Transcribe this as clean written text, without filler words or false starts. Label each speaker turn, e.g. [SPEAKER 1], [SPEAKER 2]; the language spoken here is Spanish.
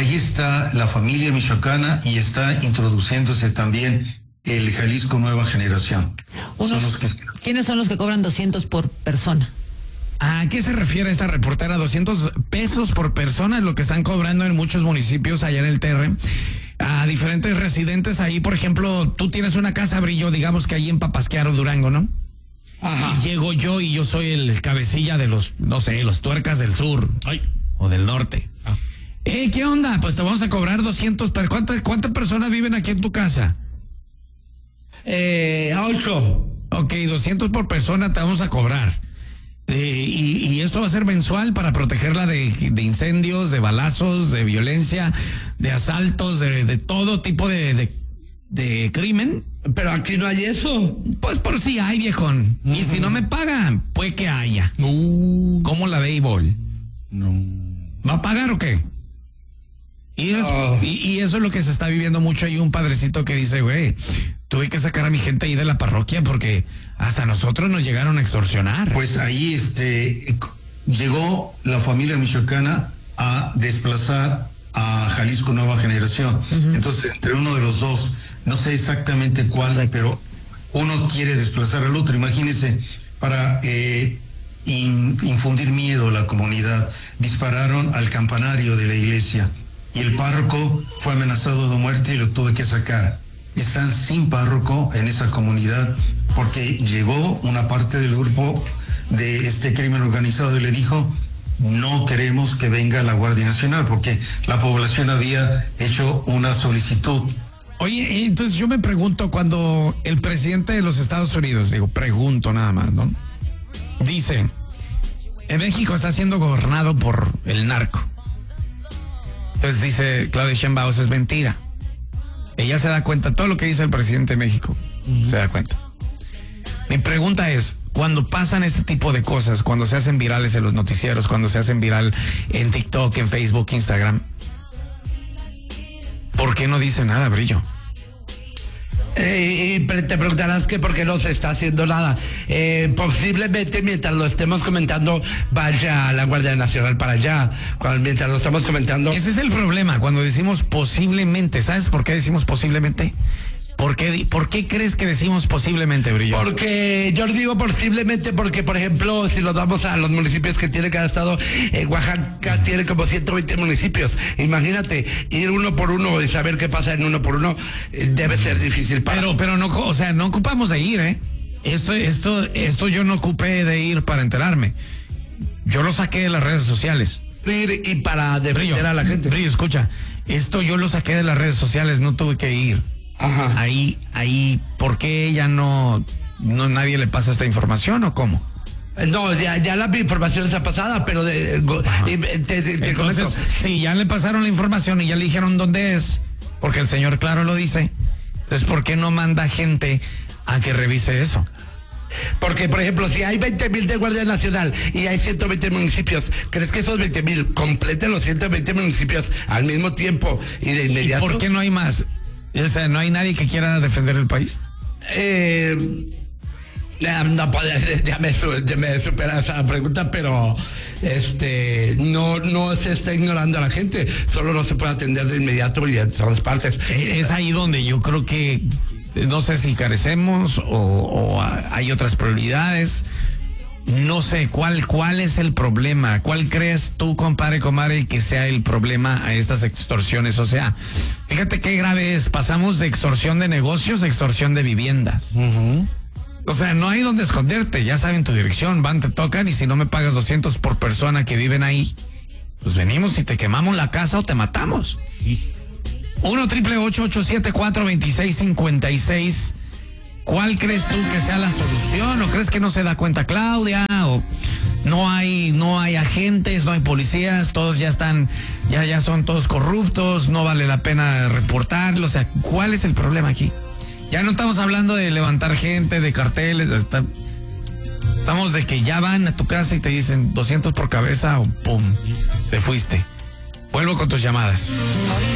[SPEAKER 1] ahí está la familia michoacana y está introduciéndose también el Jalisco Nueva Generación.
[SPEAKER 2] ¿Quiénes son los que cobran 200 por persona?
[SPEAKER 3] ¿A qué se refiere esta reportera? 200 pesos por persona es lo que están cobrando en muchos municipios allá en el TR. A diferentes residentes ahí, por ejemplo, tú tienes una casa, Brillo, digamos que ahí en Papasquiaro, Durango, ¿no?
[SPEAKER 4] Ajá.
[SPEAKER 3] Y llego yo y yo soy el cabecilla de los, no sé, los tuercas del sur.
[SPEAKER 4] Ay.
[SPEAKER 3] O del norte. ¿Qué onda? Pues te vamos a cobrar 200. ¿Cuántas personas viven aquí en tu casa?
[SPEAKER 4] 8.
[SPEAKER 3] Ok, 200 por persona te vamos a cobrar. Y esto va a ser mensual para protegerla de incendios, de balazos, de violencia, de asaltos, de todo tipo de crimen.
[SPEAKER 4] Pero aquí no hay eso.
[SPEAKER 3] Pues por si hay, viejón. Y si no me pagan, pues que haya. ¿Cómo la béisbol?
[SPEAKER 4] No.
[SPEAKER 3] ¿Va a pagar o qué? Y eso es lo que se está viviendo mucho. Hay un padrecito que dice, güey, tuve que sacar a mi gente ahí de la parroquia porque hasta nosotros nos llegaron a extorsionar.
[SPEAKER 1] Pues ahí llegó la familia michoacana a desplazar a Jalisco Nueva Generación. Entonces, entre uno de los dos, no sé exactamente cuál, pero uno quiere desplazar al otro. Imagínense, para infundir miedo a la comunidad, dispararon al campanario de la iglesia y el párroco fue amenazado de muerte y lo tuve que sacar. Están sin párroco en esa comunidad porque llegó una parte del grupo de este crimen organizado y le dijo: no queremos que venga la Guardia Nacional, porque la población había hecho una solicitud.
[SPEAKER 3] Oye, entonces yo me pregunto, cuando el presidente de los Estados Unidos, pregunto nada más, ¿no? Dice, en México está siendo gobernado por el narco. Entonces dice Claudia Sheinbaum, eso es mentira. Ella se da cuenta, todo lo que dice el presidente de México, se da cuenta. Mi pregunta es, cuando pasan este tipo de cosas, cuando se hacen virales en los noticieros, cuando se hacen viral en TikTok, en Facebook, Instagram, ¿por qué no dice nada, Brillo?
[SPEAKER 4] Y te preguntarás que por qué no se está haciendo nada. Posiblemente mientras lo estemos comentando vaya la Guardia Nacional para allá. Mientras lo estamos comentando.
[SPEAKER 3] Ese es el problema, cuando decimos posiblemente. ¿Sabes por qué decimos posiblemente? ¿Por qué crees que decimos posiblemente, Brillo?
[SPEAKER 4] Porque yo digo posiblemente porque, por ejemplo, si nos vamos a los municipios que tiene cada estado, Oaxaca tiene como 120 municipios. Imagínate, ir uno por uno y saber qué pasa en uno por uno debe ser difícil para...
[SPEAKER 3] Pero no, o sea, no ocupamos de ir, ¿eh? Esto yo no ocupé de ir para enterarme. Yo lo saqué de las redes sociales.
[SPEAKER 4] Y para defender
[SPEAKER 3] Brillo,
[SPEAKER 4] a la gente.
[SPEAKER 3] Brillo, escucha, esto yo lo saqué de las redes sociales, no tuve que ir.
[SPEAKER 4] Ajá.
[SPEAKER 3] Ahí, ¿por qué ella no nadie le pasa esta información o cómo?
[SPEAKER 4] No, ya la información está pasada, pero te comento.
[SPEAKER 3] Sí, ya le pasaron la información y ya le dijeron dónde es, porque el señor claro lo dice. Entonces, ¿por qué no manda gente a que revise eso?
[SPEAKER 4] Porque, por ejemplo, si hay 20,000 de Guardia Nacional y hay 120 municipios, ¿crees que esos 20,000 completen los 120 municipios al mismo tiempo y de inmediato?
[SPEAKER 3] ¿Y por qué no hay más? O sea, ¿no hay nadie que quiera defender el país?
[SPEAKER 4] No puede, ya me supera esa pregunta, pero no se está ignorando a la gente, solo no se puede atender de inmediato y en todas partes.
[SPEAKER 3] Es ahí donde yo creo que no sé si carecemos o hay otras prioridades. No sé, ¿cuál es el problema? ¿Cuál crees tú, compadre, comadre, que sea el problema a estas extorsiones? O sea, fíjate qué grave es. Pasamos de extorsión de negocios a extorsión de viviendas. O sea, no hay donde esconderte. Ya saben tu dirección, van, te tocan y si no me pagas 200 por persona que viven ahí, pues venimos y te quemamos la casa o te matamos. 1-888-874-2656. ¿Cuál crees tú que sea la solución? ¿O crees que no se da cuenta Claudia? ¿O no hay agentes, no hay policías, todos ya están, ya son todos corruptos, no vale la pena reportarlo? O sea, ¿cuál es el problema aquí? Ya no estamos hablando de levantar gente, de carteles, estamos de que ya van a tu casa y te dicen 200 por cabeza o pum, te fuiste. Vuelvo con tus llamadas.